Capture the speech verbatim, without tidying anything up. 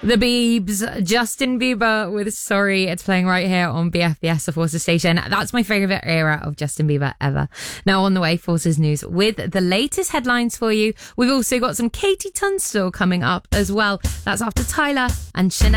The Biebs, Justin Bieber with Sorry. It's playing right here on B F B S, the Forces station. That's my favourite era of Justin Bieber ever. Now on the way, Forces News with the latest headlines for you. We've also got some Katie Tunstall coming up as well. That's after Tyler and Chanel.